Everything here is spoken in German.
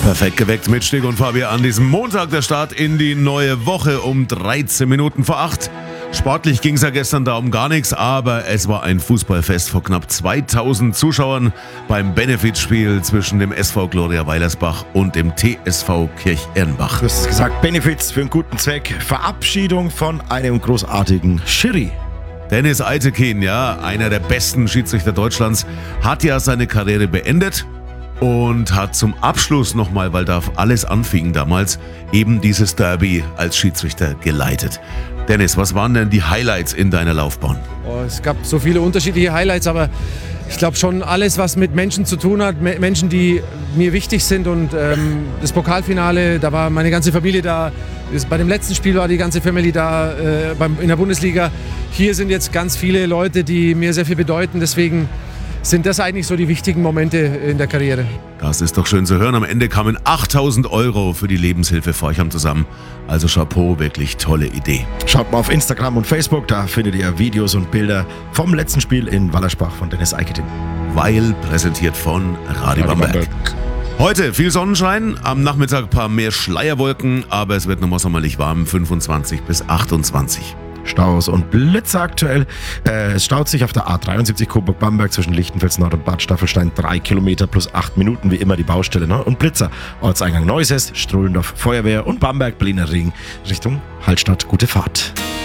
Perfekt geweckt mit Stig und Fabi an diesem Montag, der Start in die neue Woche um 13 Minuten vor 8. Sportlich ging es ja gestern da um gar nichts, aber es war ein Fußballfest vor knapp 2000 Zuschauern beim Benefizspiel zwischen dem SV Gloria Weilersbach und dem TSV Kirch-Erlenbach. Du hast gesagt, Benefits für einen guten Zweck, Verabschiedung von einem großartigen Schiri. Dennis Eitekin, ja, einer der besten Schiedsrichter Deutschlands, hat ja seine Karriere beendet und hat zum Abschluss nochmal, weil da alles anfing damals, eben dieses Derby als Schiedsrichter geleitet. Dennis, was waren denn die Highlights in deiner Laufbahn? Es gab so viele unterschiedliche Highlights, aber ich glaube schon alles, was mit Menschen zu tun hat, Menschen, die mir wichtig sind. Und das Pokalfinale, da war meine ganze Familie da. Bei dem letzten Spiel war die ganze Family da in der Bundesliga. Hier sind jetzt ganz viele Leute, die mir sehr viel bedeuten. Deswegen sind das eigentlich so die wichtigen Momente in der Karriere. Das ist doch schön zu hören. Am Ende kamen 8.000 € für die Lebenshilfe Forchheim zusammen. Also Chapeau, wirklich tolle Idee. Schaut mal auf Instagram und Facebook, da findet ihr Videos und Bilder vom letzten Spiel in Wallersbach von Dennis Eitekin. Weil präsentiert von Radio Bamberg. Heute viel Sonnenschein, am Nachmittag ein paar mehr Schleierwolken, aber es wird nochmal sommerlich warm, 25 bis 28. Staus und Blitze aktuell. Es staut sich auf der A73 Coburg-Bamberg zwischen Lichtenfels Nord und Bad Staffelstein 3 Kilometer plus 8 Minuten, wie immer die Baustelle. Ne? Und Blitzer, Ortseingang Neuses, Strullendorf Feuerwehr und Bamberg-Bliner Ring Richtung Hallstatt. Gute Fahrt.